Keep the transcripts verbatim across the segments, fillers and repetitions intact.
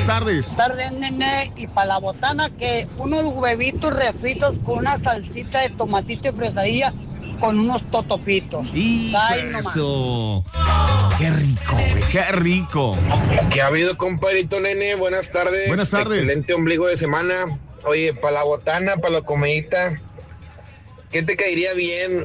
tardes. Buenas tardes, nene. Y para la botana, que unos huevitos refritos con una salsita de tomatito y fresadilla con unos totopitos. Y eso. Qué rico, güey, qué rico. ¿Qué ha habido, compadrito, nene? Buenas tardes. Buenas tardes. Excelente ombligo de semana. Oye, para la botana, para la comidita, ¿qué te caería bien?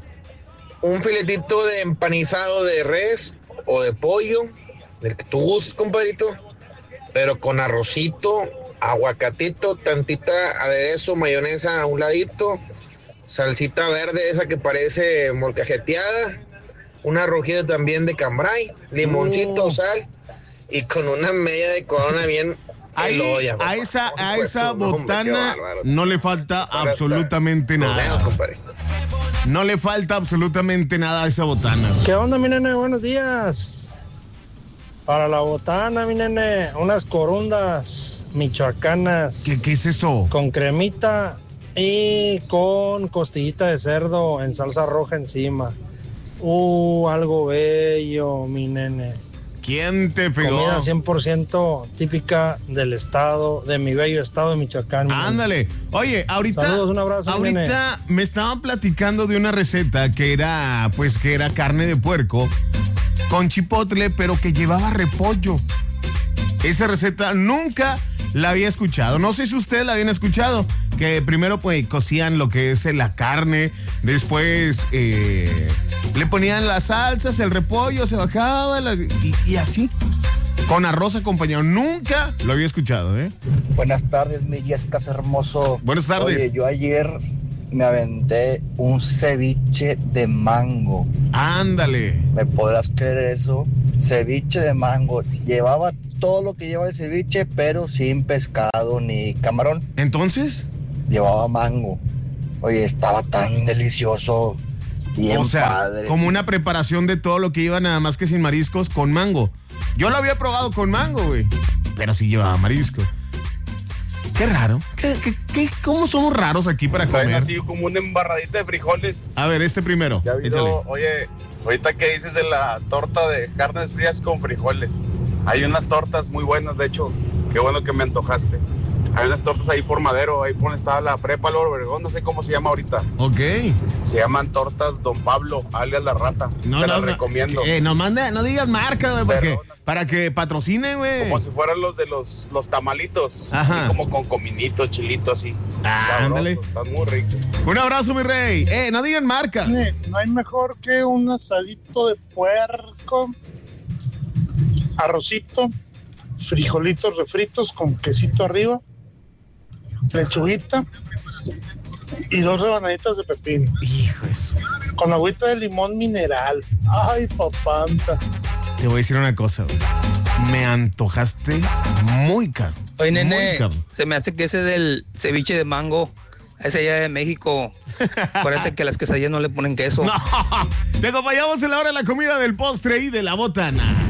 Un filetito de empanizado de res o de pollo, del que tú gustes, compadrito, pero con arrocito, aguacatito, tantita aderezo, mayonesa a un ladito, salsita verde esa que parece molcajeteada, una rojita también de cambray, limoncito, oh. sal y con una media de corona bien Ahí, eloya, a esa, a pues, esa no, botana hombre, no le falta Ahora absolutamente está. nada. Nos vemos, No le falta absolutamente nada a esa botana. ¿Qué onda, mi nene? Buenos días. Para la botana, mi nene, unas corundas michoacanas. ¿Qué, qué es eso? Con cremita y con costillita de cerdo en salsa roja encima. Uh, algo bello, mi nene. ¿Quién te pegó? Comida cien por ciento típica del estado, de mi bello estado de Michoacán. Mi Ándale. nene. Oye, ahorita. Saludos, un abrazo, ahorita nene. me estaban platicando de una receta que era, pues, que era carne de puerco con chipotle, pero que llevaba repollo. Esa receta nunca la había escuchado. No sé si ustedes la habían escuchado. Que primero, pues, cocían lo que es la carne, después eh, le ponían las salsas, el repollo, se bajaba la, y, y así, con arroz acompañado. Nunca lo había escuchado, ¿eh? Buenas tardes, mi Yescas hermoso. Buenas tardes. Oye, yo ayer me aventé un ceviche de mango. Ándale. ¿Me podrás creer eso? Ceviche de mango. Llevaba todo lo que lleva el ceviche, pero sin pescado ni camarón. ¿Entonces? Llevaba mango. Oye, estaba tan delicioso. Bien o sea, padre. como una preparación de todo lo que iba nada más que sin mariscos con mango. Yo lo había probado con mango, güey, pero sí llevaba mariscos. Qué raro. ¿Qué, qué, qué, ¿Cómo somos raros aquí para comer? Así como una embarradita de frijoles. A ver, este primero. Ya habido, oye, ahorita que dices de la torta de carnes frías con frijoles. Hay unas tortas muy buenas, de hecho. Qué bueno que me antojaste. Hay unas tortas ahí por Madero, ahí por donde estaba la prepa Loro Obregón, no sé cómo se llama ahorita. Ok. Se llaman tortas Don Pablo, alias La Rata. No, Te no, las no. recomiendo. Eh, no, manda, no digas marca, güey, porque, para que patrocinen, güey. Como si fueran los de los, los tamalitos. Ajá. Así como con cominito, chilito, así. Ah, ándale. Están muy ricos. Un abrazo, mi rey. Eh, no digan marca. No hay mejor que un asadito de puerco, arrocito, frijolitos refritos con quesito arriba, lechuguita y dos rebanaditas de pepino. Hijo eso. Con agüita de limón mineral. Ay, papanta. Te voy a decir una cosa, güey. Me antojaste muy caro. Oye, nene, muy caro. se me hace que ese del ceviche de mango, ese allá de México. Acuérdate que a las quesadillas no le ponen queso. No. Te acompañamos en la hora de la comida, del postre y de la botana.